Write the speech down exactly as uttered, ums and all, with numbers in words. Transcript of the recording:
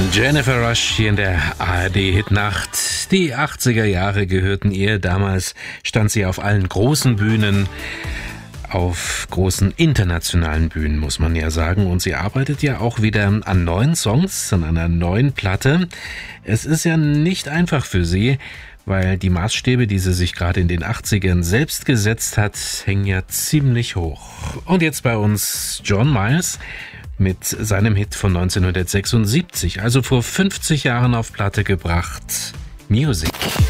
Jennifer Rush hier in der A R D-Hitnacht. Die achtziger Jahre gehörten ihr. Damals stand sie auf allen großen Bühnen, auf großen internationalen Bühnen, muss man ja sagen. Und sie arbeitet ja auch wieder an neuen Songs, an einer neuen Platte. Es ist ja nicht einfach für sie, weil die Maßstäbe, die sie sich gerade in den achtzigern selbst gesetzt hat, hängen ja ziemlich hoch. Und jetzt bei uns John Miles mit seinem Hit von neunzehnhundertsechsundsiebzig, also vor fünfzig Jahren auf Platte gebracht, Music.